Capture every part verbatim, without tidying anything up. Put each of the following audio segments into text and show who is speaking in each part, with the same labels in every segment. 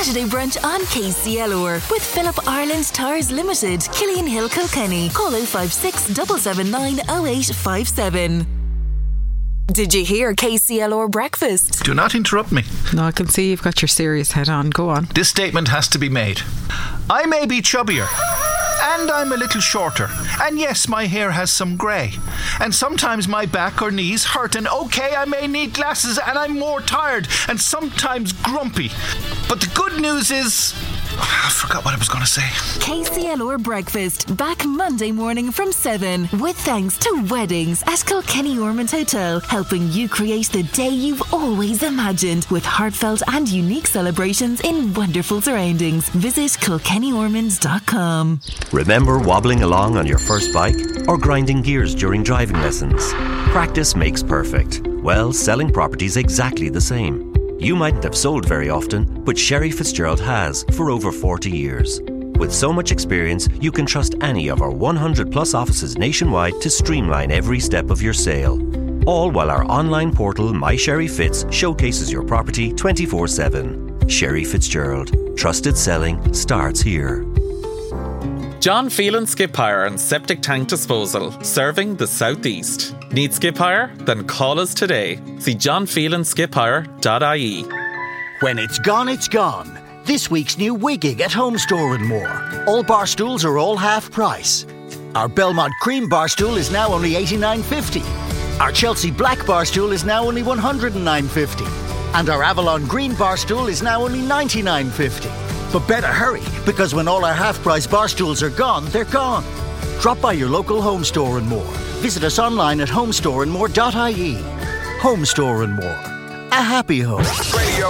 Speaker 1: Saturday brunch on K C L R with Philip Ireland Tires Limited, Killian Hill, Kilkenny. Call oh five six, seven seven nine, oh eight five seven. Did you hear K C L R breakfast?
Speaker 2: Do not interrupt me.
Speaker 3: No, I can see you've got your serious head on. Go on.
Speaker 2: This statement has to be made. I may be chubbier, and I'm a little shorter, and yes, my hair has some grey, and sometimes my back or knees hurt, and okay, I may need glasses, and I'm more tired, and sometimes grumpy. But the good news is, I forgot what I was going to say.
Speaker 1: K C L R breakfast back Monday morning from seven with thanks to Weddings at Kilkenny Ormond Hotel, helping you create the day you've always imagined with heartfelt and unique celebrations in wonderful surroundings. Visit kilkenny ormond dot com.
Speaker 4: Remember wobbling along on your first bike or grinding gears during driving lessons? Practice makes perfect. Well, selling property's exactly the same. You mightn't have sold very often, but Sherry Fitzgerald has for over forty years. With so much experience, you can trust any of our one hundred plus offices nationwide to streamline every step of your sale. All while our online portal, My Sherry Fitz, showcases your property twenty-four seven. Sherry Fitzgerald. Trusted selling starts here.
Speaker 5: John Phelan Skip Hire and Septic Tank Disposal, serving the Southeast. Need skip hire? Then call us today. See john phelan skip hire dot I E.
Speaker 6: When it's gone, it's gone. This week's new Wigging at Home Store and More. All bar stools are all half price. Our Belmont Cream bar stool is now only eighty-nine fifty. Our Chelsea Black bar stool is now only one hundred nine fifty. And our Avalon Green bar stool is now only ninety-nine fifty. But better hurry, because when all our half-price bar stools are gone, they're gone. Drop by your local Home Store and More. Visit us online at home store and more dot I E. Home Store and More. A happy home.
Speaker 7: Radio.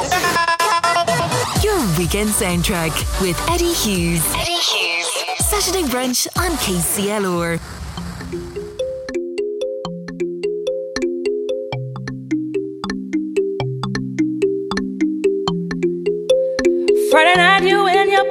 Speaker 1: Your weekend soundtrack with Eddie Hughes. Eddie Hughes. Saturday brunch on K C L R.
Speaker 8: Friday night, you and your